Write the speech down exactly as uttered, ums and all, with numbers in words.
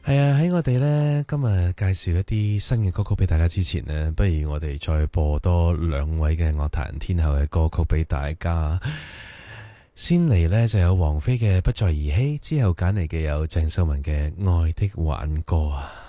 係啊，喺我哋呢今日介紹一啲新嘅歌曲俾大家之前呢，不如我哋再播多兩位嘅樂壇天后嘅歌曲俾大家。先嚟呢就有王菲嘅《不再兒戲》，之後揀嚟嘅有鄭秀文嘅《愛的挽歌》啊。